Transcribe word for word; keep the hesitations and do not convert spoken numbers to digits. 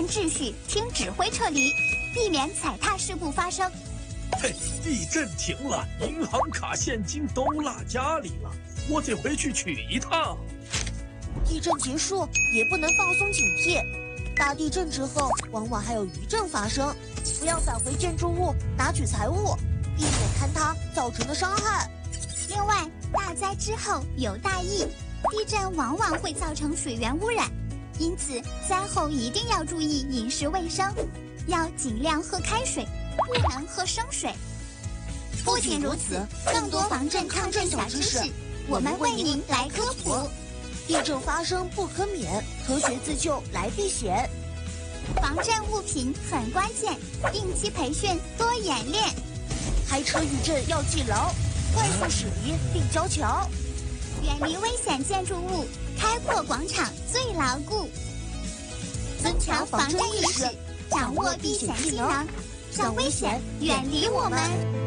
秩序，听指挥撤离，避免踩踏事故发生。 嘿，地震停了，银行卡、现金都落家里了，我得回去取一趟。 地震结束也不能放松警惕，大地震之后往往还有余震发生，不要返回建筑物拿取财物，避免坍塌造成的伤害。 另外，大灾之后有大疫，地震往往会造成水源污染，因此灾后一定要注意饮食卫生，要尽量喝开水，不能喝生水。不仅如此，更多防震抗震小知识，我们为您来科普。 地震发生不可免，科学自救来避险。 防震物品很关键，定期培训，多演练。 开车遇震要记牢，快速驶离并交桥。 远离危险建筑物，开阔广场最牢固。增强防震意识，掌握避险技能，让危险远离我们。